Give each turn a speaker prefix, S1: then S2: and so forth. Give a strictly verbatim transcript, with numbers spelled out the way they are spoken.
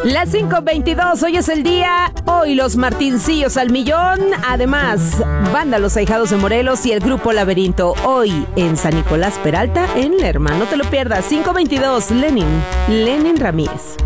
S1: Las cinco veintidós, hoy es el día, hoy los Martincillos al millón, además, Banda Los Ahijados de Morelos y el Grupo Laberinto, hoy en San Nicolás Peralta, en Lerma, no te lo pierdas, cinco veintidós, Lenin, Lenin Ramírez.